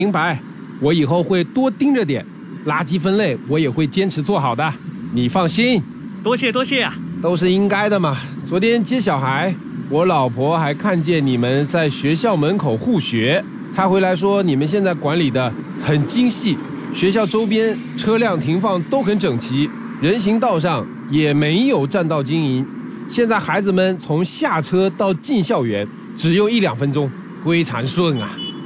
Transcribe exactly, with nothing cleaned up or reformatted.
明白，我以后会多盯着点，垃圾分类我也会坚持做好的，你放心。 多谢多谢啊， 都是应该的嘛。昨天接小孩，我老婆还看见你们在学校门口护学，她回来说你们现在管理的很精细，学校周边车辆停放都很整齐，人行道上也没有占道经营。现在孩子们从下车到进校园只用一两分钟，非常顺啊。